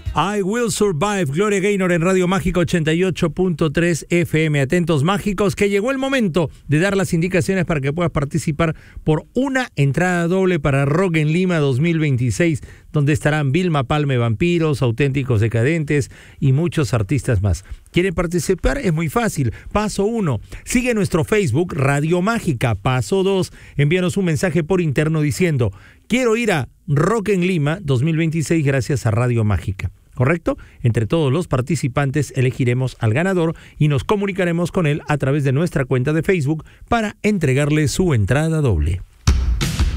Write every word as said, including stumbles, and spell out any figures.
I Will Survive, Gloria Gaynor en Radio Mágica ochenta y ocho punto tres F M. Atentos mágicos, que llegó el momento de dar las indicaciones para que puedas participar por una entrada doble para Rock en Lima dos mil veintiséis, donde estarán Vilma Palma, Vampiros, Auténticos Decadentes y muchos artistas más. ¿Quieren participar? Es muy fácil. Paso uno, sigue nuestro Facebook Radio Mágica. Paso dos, envíanos un mensaje por interno diciendo: quiero ir a Rock en Lima dos mil veintiséis gracias a Radio Mágica. ¿Correcto? Entre todos los participantes elegiremos al ganador y nos comunicaremos con él a través de nuestra cuenta de Facebook para entregarle su entrada doble.